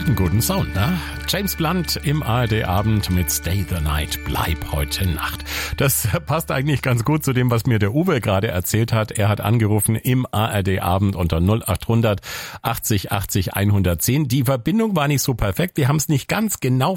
hat einen guten Sound, ne? James Blunt im ARD-Abend mit Stay the Night, bleib heute Nacht. Das passt eigentlich ganz gut zu dem, was mir der Uwe gerade erzählt hat. Er hat angerufen im ARD-Abend unter 0800 80 80 110. Die Verbindung war nicht so perfekt. Wir haben es nicht ganz genau